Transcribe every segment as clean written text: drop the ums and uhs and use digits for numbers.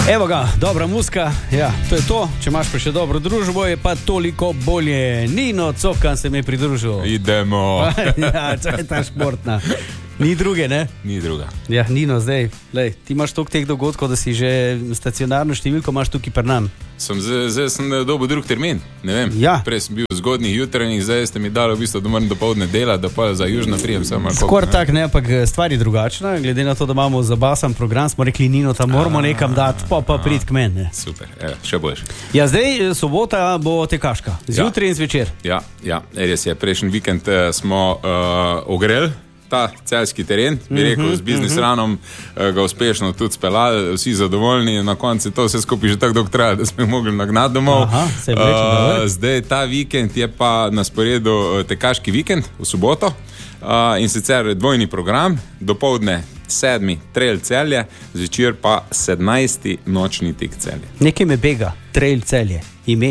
Evo ga, dobra muzika, ja, to je to. Če imaš pa še dobro družbo, je pa toliko bolje. Nino Cokan se mi je pridružil. Idemo. Ja, to je ta športna. Ni druge, ne? Ni druga. Ja, Nino, zdaj, lej, ti imaš toliko teh dogodkov, da si že stacionarno številko imaš tukaj pri nam. Zdaj sem dobil drug termin, ne vem. Ja. Prej sem bil zgodnjih jutranjih, zdaj ste mi dali v bistvu, da moram dopoldne delati, da pa za južno prijem sem. Skor tak, ne, ampak stvar je drugačna. Glede na to, da imamo zabasan program, smo rekli, Nino, tam moramo nekam dati, pa prid k meni. Super, še boljše. Ja, zdaj sobota bo tekaška, zjutraj in zvečer. Ja, res je. Prejšnji vikend smo ogreli ta celjski teren, bi rekel, z biznis ranom ga uspešno tudi speljali, vsi zadovoljni, na koncu to vse skupaj že tako dolgo traja, da smo mogli nagnati domov. Zdaj ta vikend je pa na sporedu tekaški vikend v soboto in sicer dvojni program, dopoldne 7. trail Celje, zvečer pa 17. nočni tek Celje. Nekaj me bega, trail Celje, ime,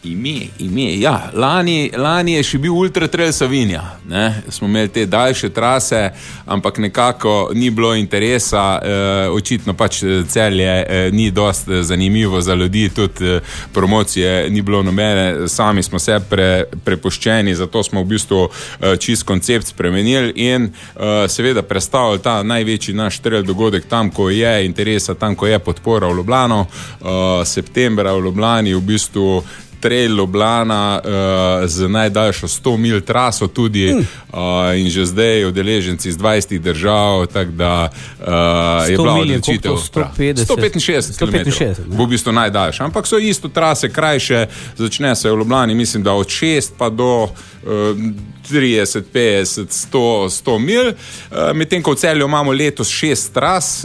ja. Lani je še bil Ultra Trail Savinja, ne? Smo imeli te daljše trase, ampak nekako ni bilo interesa, očitno pač Celje ni dost zanimivo za ljudi, tudi promocije ni bilo nobene, sami smo se prepuščeni, zato smo v bistvu čist koncept spremenili in seveda predstavili ta največji naš trail dogodek tam, ko je interesa, tam, ko je podpora v Ljubljano, septembra v Ljubljani v bistvu Trail Ljubljana z najdaljšo 100 mil traso tudi in že zdaj udeleženci iz 20 držav, tako da je bila odločitev 165 km, bo v bistvu najdaljša, ampak so isto trase krajše, začne se v Ljubljani, mislim, da od 6 pa do 30, 50, 100 mil, medtem ko v Celju imamo letos 6 tras,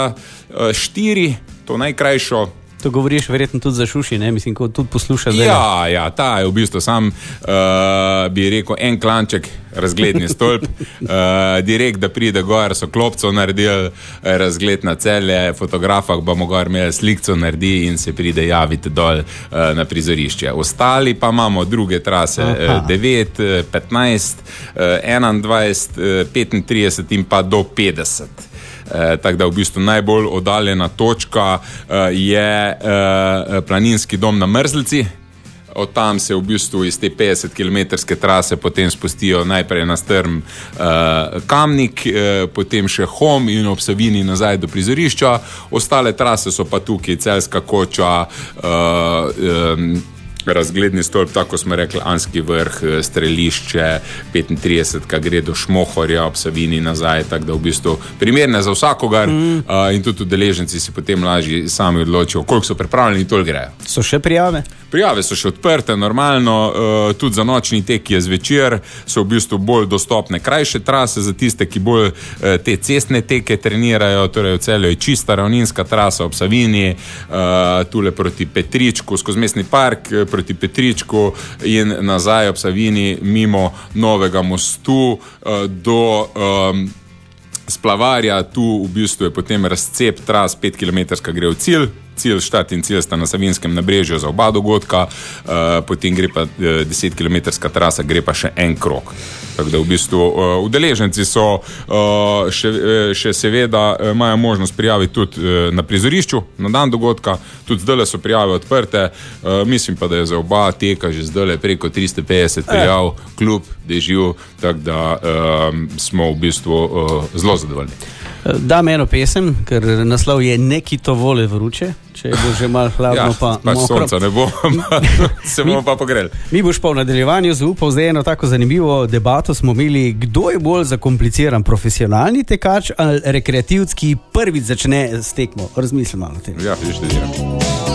4, to najkrajšo. To govoriš verjetno tudi za Šuši, ne? Mislim, ko tudi poslušaš zdaj. Ja, ta je v bistvu sam, bi rekel, en klanček, razgledni stolp, direkt, da pride gor, so klopco naredili, razgled na Celje, fotografah bomo gor imeli slikco naredi in se pride javiti dol na prizorišče. Ostali pa imamo druge trase, 9, 15, 21, 35 in pa do 50. Tako da v bistvu najbolj oddaljena točka je planinski dom na Mrzlici. Od tam se v bistvu iz te 50-kilometrske trase potem spustijo najprej na strm Kamnik, potem še Hom in ob Savini nazaj do prizorišča. Ostale trase so pa tukaj Celjska koča, razgledni stolp, tako smo rekli, Anski vrh, strelišče, 35, ka gre do Šmohorja ob Savini nazaj, tako da v bistvu primerne za vsakogar in tudi udeleženci si potem lažje sami odločijo, koliko so pripravljeni, toliko grejo. So še prijave? Prijave so še odprte, normalno, tudi za nočni tek je zvečer, so v bistvu bolj dostopne krajše trase za tiste, ki bolj te cestne teke trenirajo, torej v Celju je čista ravninska trasa ob Savini, tule proti Petričku, skozi mestni park, proti Petričku in nazaj ob Savini mimo Novega mostu do Splavarja. Tu v bistvu je potem razcep tras 5 km gre v cilj. Cilj, štart in cilj sta na Savinskem nabrežju za oba dogodka, potem gre pa 10 km trasa, gre pa še en krog. Tako da v bistvu udeleženci so še seveda imajo možnost prijaviti tudi na prizorišču na dan dogodka, tudi zdaj so prijave odprte, mislim pa, da je za oba teka že zdaj preko 350 prijav, klub dežju, tako da smo v bistvu zelo zadovoljni. Dam eno pesem, ker naslov je Neki to vole vroče, če bo že malo hladno pa mokro. Sonca ne bo, se bomo pa pogreli. Mi boš pa v nadaljevanju zaupal zdaj eno tako zanimivo debato smo imeli, kdo je bolj zakompliciran, profesionalni tekač ali rekreativc, ki prvič začne s tekmo. Razmislim malo o tem. Ja, vidiš,